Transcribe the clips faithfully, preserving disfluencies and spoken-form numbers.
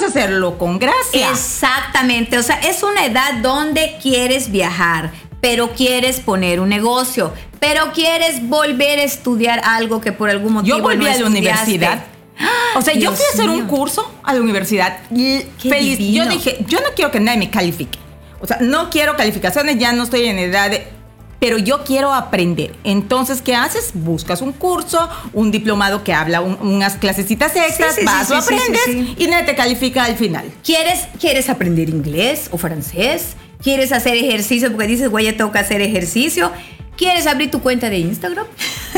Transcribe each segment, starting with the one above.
hacerlo con gracia. Exactamente, o sea, es una edad donde quieres viajar, pero quieres poner un negocio, pero quieres volver a estudiar algo que por algún motivo Yo volví no a la estudiaste. universidad. O sea, Dios yo fui a hacer mío. un curso a la universidad y Qué feliz. divino. Yo dije, yo no quiero que nadie me califique. O sea, no quiero calificaciones, ya no estoy en edad de... Pero yo quiero aprender. Entonces, ¿qué haces? Buscas un curso, un diplomado que habla un- unas clasecitas extras, Sí, sí, vas sí, o sí, sí, aprendes sí, sí. y nadie te califica al final. ¿Quieres, ¿Quieres aprender inglés o francés? ¿Quieres hacer ejercicio? Porque dices, güey, ya tengo que hacer ejercicio. ¿Quieres abrir tu cuenta de Instagram?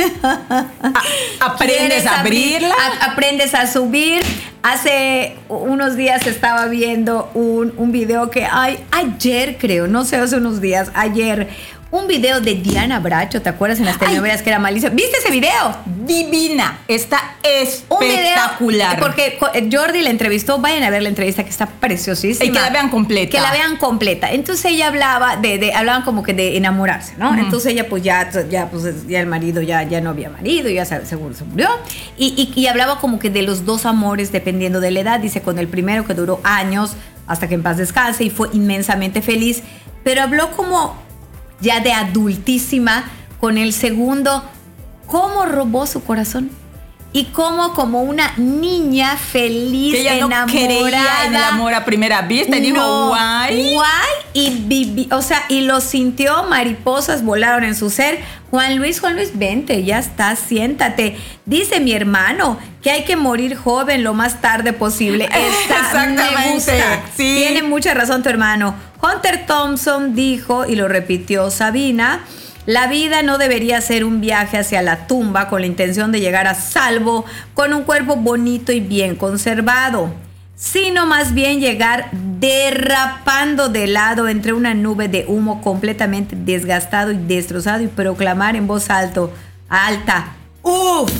A- aprendes ¿Quieres a abrir- abrirla. a- aprendes a subir. Hace unos días estaba viendo un, un video que hay ayer, creo, no sé, hace unos días, ayer, un video de Diana Bracho, ¿te acuerdas en las telenovelas que era malísimo? ¿Viste ese video? Divina, está Un video, espectacular. porque Jordi la entrevistó, vayan a ver la entrevista que está preciosísima. Y que la vean completa. Que la vean completa. Entonces ella hablaba de, de hablaban como que de enamorarse, ¿no? Ujú. Entonces ella pues ya, ya, pues, ya el marido ya, ya no había marido, ya se- seguro se murió. Y, y, y hablaba como que de los dos amores dependiendo de la edad. Dice con el primero que duró años hasta que en paz descanse y fue inmensamente feliz. Pero habló como ya de adultísima con el segundo, cómo robó su corazón. Y cómo como una niña feliz, Que ella no enamorada. creía en el amor a primera vista y dijo, No, guay. guay, y vivi- o sea, y lo sintió, mariposas volaron en su ser. Juan Luis, Juan Luis, vente, ya está, siéntate. Dice mi hermano que hay que morir joven lo más tarde posible. Esta me Exactamente, gusta. sí. Tiene mucha razón tu hermano. Hunter Thompson dijo, y lo repitió Sabina, la vida no debería ser un viaje hacia la tumba con la intención de llegar a salvo con un cuerpo bonito y bien conservado, sino más bien llegar derrapando de lado entre una nube de humo completamente desgastado y destrozado y proclamar en voz alto, alta, ¡uf!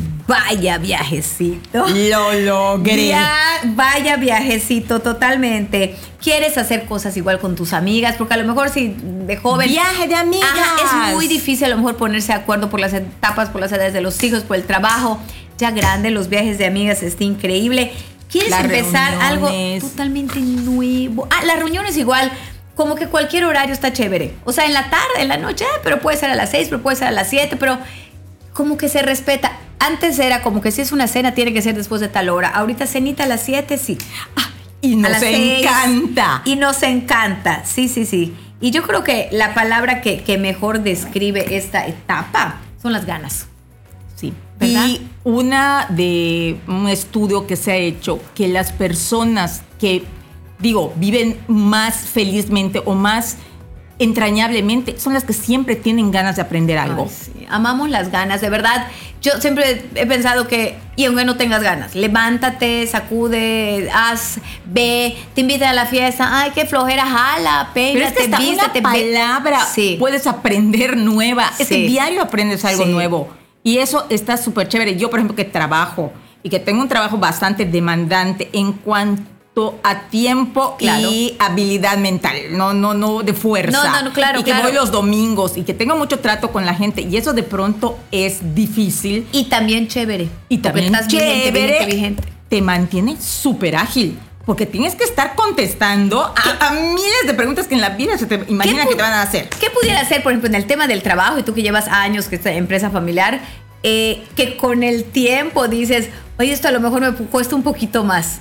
Vaya viajecito. Lo logré. Via- vaya viajecito, totalmente. ¿Quieres hacer cosas igual con tus amigas? Porque a lo mejor si de joven... Viaje de amigas. Ajá, es muy difícil a lo mejor ponerse de acuerdo por las etapas, por las edades de los hijos, por el trabajo. Ya grande, los viajes de amigas está increíble. ¿Quieres Las empezar algo reuniones. totalmente nuevo? Ah, las reuniones igual, como que cualquier horario está chévere. O sea, en la tarde, en la noche, ah, pero puede ser a las seis, pero puede ser a las siete, pero como que se respeta. Antes era como que si es una cena tiene que ser después de tal hora. Ahorita cenita a las siete, sí. Ah, y A nos las seis. encanta. Y nos encanta, sí, sí, sí. Y yo creo que la palabra que, que mejor describe esta etapa son las ganas. Sí, ¿verdad? Y una de un estudio que se ha hecho, que las personas que, digo, viven más felizmente o más entrañablemente, son las que siempre tienen ganas de aprender algo. Ay, sí. Amamos las ganas, de verdad. Yo siempre he pensado que, y aunque no tengas ganas, levántate, sacude, haz, ve, te invitan a la fiesta, ay, qué flojera, jala, Pero es que peínate, hasta vístete, una ve. palabra Sí. puedes aprender nueva. Es que Sí. diario aprendes algo Sí. nuevo. Y eso está súper chévere. Yo, por ejemplo, que trabajo y que tengo un trabajo bastante demandante en cuanto a tiempo Claro. y habilidad mental, no, no, no de fuerza. No, no, no, claro, Y que claro. voy los domingos y que tengo mucho trato con la gente y eso de pronto es difícil. Y también chévere. Y porque también estás vigente, chévere, vigente, vigente. te mantiene súper ágil. Porque tienes que estar contestando a, a miles de preguntas que en la vida se te imaginan pu- que te van a hacer. ¿Qué pudiera hacer, por ejemplo, en el tema del trabajo, y tú que llevas años que esta empresa familiar, eh, que con el tiempo dices, oye, esto a lo mejor me pu- cuesta un poquito más?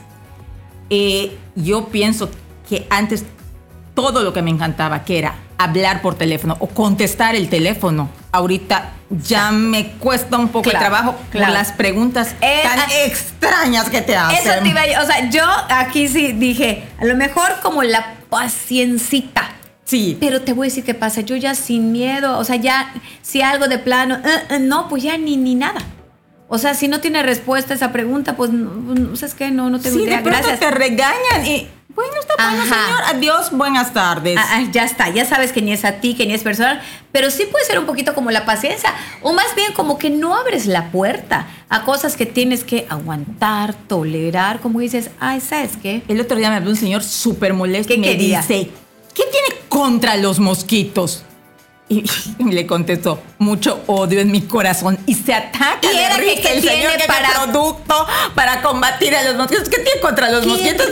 Eh, yo pienso que antes todo lo que me encantaba, que era hablar por teléfono o contestar el teléfono, ahorita ya me cuesta un poco Claro, el trabajo claro. por las preguntas Eh, tan ah, extrañas que te hacen. Eso te iba a- o sea, yo aquí sí dije, a lo mejor como la paciencita. Sí. Pero te voy a decir qué pasa, yo ya sin miedo, o sea, ya si algo de plano, eh, eh, no, pues ya ni, ni nada. O sea, si no tiene respuesta a esa pregunta, pues, no, no ¿sabes qué? No, no tengo Sí, idea, de pronto gracias. te regañan y bueno, está bueno, Ajá. señor. Adiós, buenas tardes. Ah, ah, ya está, ya sabes que ni es a ti, que ni es personal, pero sí puede ser un poquito como la paciencia, o más bien como que no abres la puerta a cosas que tienes que aguantar, tolerar, como dices, ay, ¿sabes qué? El otro día me habló un señor súper molesto ¿Qué y me quería? dice, ¿qué tiene contra los mosquitos? Y, y le contestó, mucho odio en mi corazón. Y se ataca Y de era que- risa que el tiene señor que para- para producto para combatir a los mosquitos. ¿Qué tiene contra los ¿Qué- mosquitos?